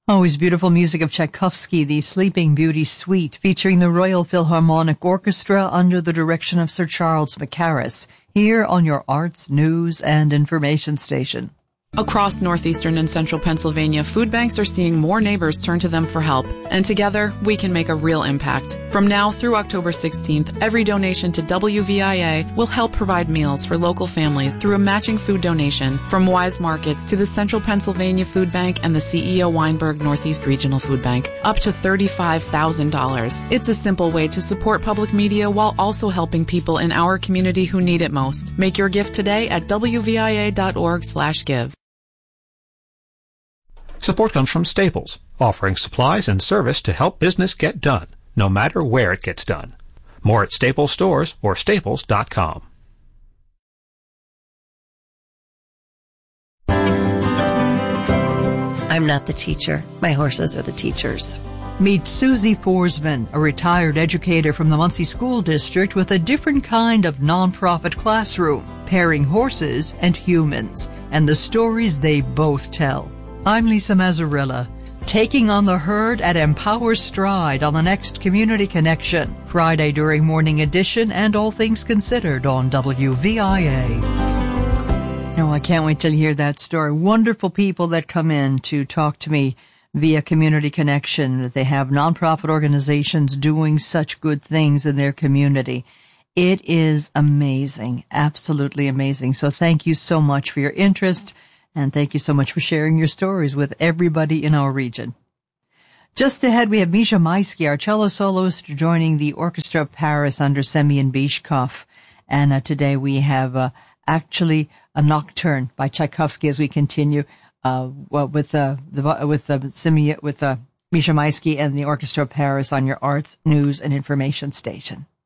Always beautiful music of Tchaikovsky, the Sleeping Beauty Suite, featuring the Royal Philharmonic Orchestra under the direction of Sir Charles Mackerras, here on your Arts, News, and Information Station. Across northeastern and central Pennsylvania, food banks are seeing more neighbors turn to them for help, and together we can make a real impact. From now through October 16th, every donation to WVIA will help provide meals for local families through a matching food donation from Wise Markets to the Central Pennsylvania Food Bank and the CEO Weinberg Northeast Regional Food Bank, up to $35,000. It's a simple way to support public media while also helping people in our community who need it most. Make your gift today at wvia.org/give. Support comes from Staples, offering supplies and service to help business get done, no matter where it gets done. More at Staples stores or staples.com. I'm not the teacher. My horses are the teachers. Meet Susie Forsman, a retired educator from the Muncie School District with a different kind of nonprofit classroom, pairing horses and humans, and the stories they both tell. I'm Lisa Mazzarella, taking on the herd at Empower Stride on the next Community Connection, Friday during Morning Edition and All Things Considered on WVIA. Oh, I can't wait till you hear that story. Wonderful people that come in to talk to me via Community Connection, that they have nonprofit organizations doing such good things in their community. It is amazing, absolutely amazing. So thank you so much for your interest. And thank you so much for sharing your stories with everybody in our region. Just ahead, we have Misha Maisky, our cello soloist, joining the Orchestra of Paris under Semyon Bychkov. And today we have actually a nocturne by Tchaikovsky as we continue with Misha Maisky and the Orchestra of Paris on your Arts, News, and Information Station.